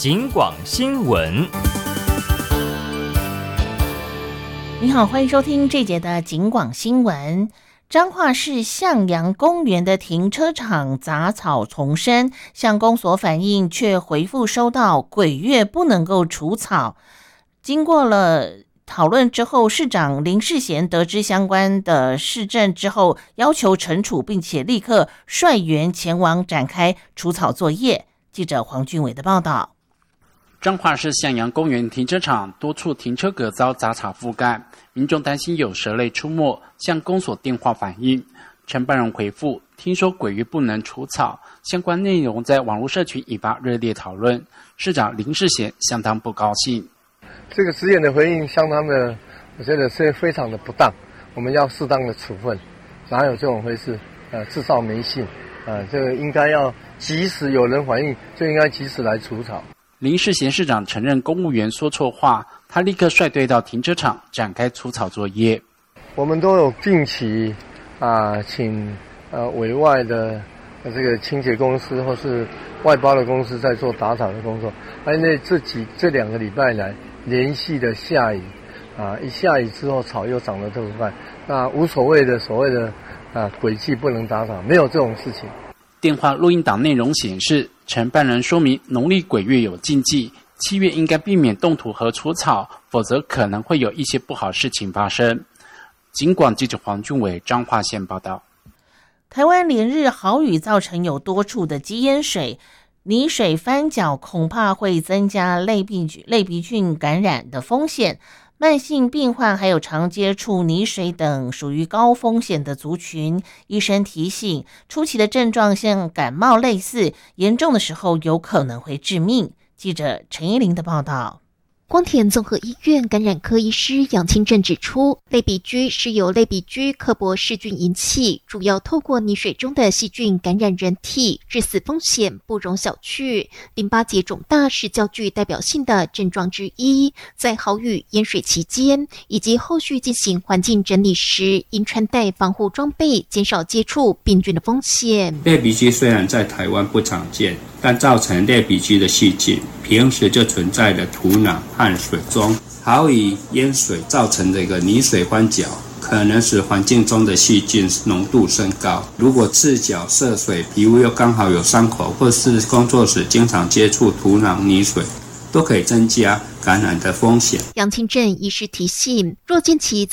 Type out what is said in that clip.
警广新闻。 你好，欢迎收听这节的警广新闻。彰化市向阳公园的停车场杂草丛生，向公所反映，却回复收到鬼月不能够除草。经过了讨论之后，市长林世贤得知相关的市政之后，要求惩处，并且立刻率员前往展开除草作业。记者黄俊伟的报道。 彰化市向阳公园停车场多处停车格遭杂草覆盖，民众担心有蛇类出没，向公所电话反映。承办人回复，听说鬼月不能除草，相关内容在网络社群引发热烈讨论。市长林世贤相当不高兴。 这个职员的回应相当的，我觉得是非常的不当，我们要适当的处分，哪有这种回事？制造迷信，这个应该要及时有人反映，就应该及时来除草。 林世贤市长承认公务员说错话，他立刻率队到停车场展开除草作业。 我们都有定期请委外的这个清洁公司或是外包的公司在做打草的工作。因为这2个礼拜来连续的下雨一下雨之后草又长得特别快，那无所谓的所谓的鬼气不能打草，没有这种事情。 电话录音档内容显示，承办人说明农历鬼月有禁忌，7月应该避免动土和除草，否则可能会有一些不好事情发生。警广记者黄俊伟彰化县报道。 台湾连日豪雨造成有多处的积淹水，泥水翻搅恐怕会增加类鼻菌感染的风险。慢性病患还有常接触泥水等属于高风险的族群，医生提醒，初期的症状像感冒类似，严重的时候有可能会致命。记者陈依玲的报道。 光田综合医院感染科医师杨清正指出，类鼻疽是由类鼻疽刻薄噬菌引起，主要透过泥水中的细菌感染人体，致死风险不容小觑。淋巴结肿大是较具代表性的症状之一，在豪雨淹水期间以及后续进行环境整理时，应穿戴防护装备，减少接触病菌的风险。 类鼻疽虽然在台湾不常见，但造成类鼻疽的细菌平时就存在的土壤和水中，豪雨淹水造成的一个泥水翻搅，可能使环境中的细菌浓度升高。如果赤脚涉水，皮肤又刚好有伤口，或是工作时经常接触土壤泥水，都可以增加感染的风险。 杨清正医师提醒，若近期